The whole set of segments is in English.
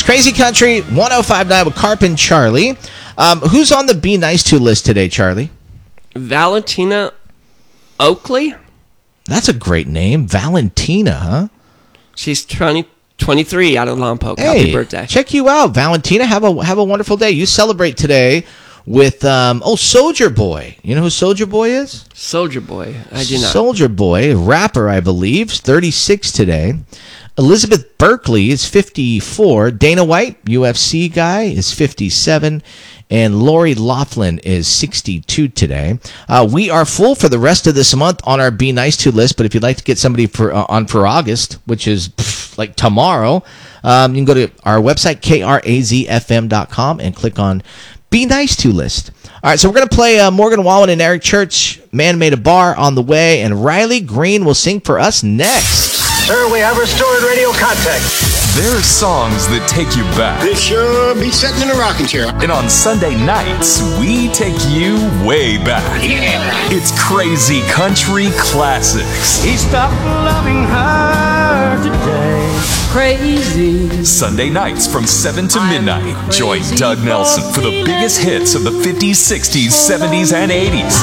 It's Crazy Country 105.9 with Carp and Charlie. Who's on the Be Nice To list today, Charlie? Valentina Oakley. That's a great name. Valentina, huh? She's 23 out of Lompoc. Hey, happy birthday. Check you out, Valentina. Have a wonderful day. You celebrate today with Soulja Boy. You know who Soulja Boy is? Soulja Boy. I do not. Soulja Boy, rapper, I believe, 36 today. Elizabeth Berkley is 54. Dana White, UFC guy, is 57. And Lori Loughlin is 62 today. We are full for the rest of this month on our Be Nice To list, but if you'd like to get somebody for August, which is like tomorrow, you can go to our website, krazfm.com, and click on Be Nice To list. All right, so we're going to play Morgan Wallen and Eric Church, Man Made a Bar, on the way, and Riley Green will sing for us next. Sir, we have restored radio contact. There are songs that take you back. They sure be sitting in a rocking chair. And on Sunday nights, we take you way back. Yeah. It's Crazy Country Classics. He stopped loving her today. Crazy. Sunday nights from 7 to midnight. Join Doug Nelson for the biggest hits of the 50s, 60s, 70s, and 80s.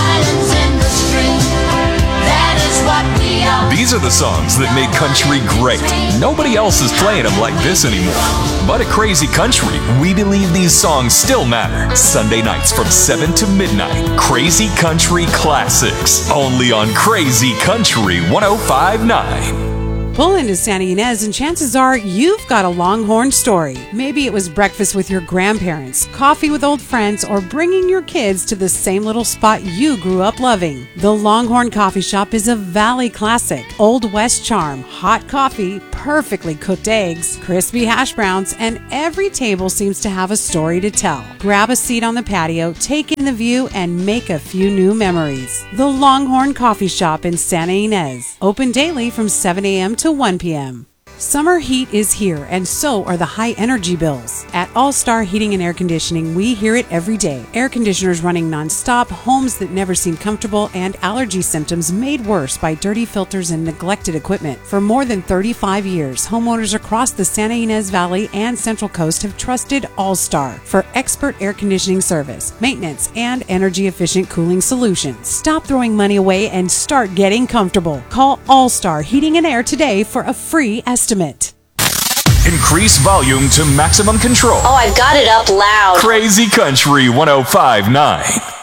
These are the songs that made country great. Nobody else is playing them like this anymore. But at Crazy Country, we believe these songs still matter. Sunday nights from 7 to midnight. Crazy Country Classics. Only on Crazy Country 105.9. Pull into Santa Ynez and chances are you've got a Longhorn story. Maybe it was breakfast with your grandparents, coffee with old friends, or bringing your kids to the same little spot you grew up loving. The Longhorn Coffee Shop is a Valley classic. Old West charm, hot coffee, perfectly cooked eggs, crispy hash browns, and every table seems to have a story to tell. Grab a seat on the patio, take in the view, and make a few new memories. The Longhorn Coffee Shop in Santa Ynez. Open daily from 7 a.m. to 1 p.m. Summer heat is here, and so are the high energy bills. At All Star Heating and Air Conditioning, we hear it every day. Air conditioners running nonstop, homes that never seem comfortable, and allergy symptoms made worse by dirty filters and neglected equipment. For more than 35 years, homeowners across the Santa Ynez Valley and Central Coast have trusted All Star for expert air conditioning service, maintenance, and energy-efficient cooling solutions. Stop throwing money away and start getting comfortable. Call All Star Heating and Air today for a free estimate. Increase volume to maximum control. Oh, I've got it up loud. Crazy Country 105.9.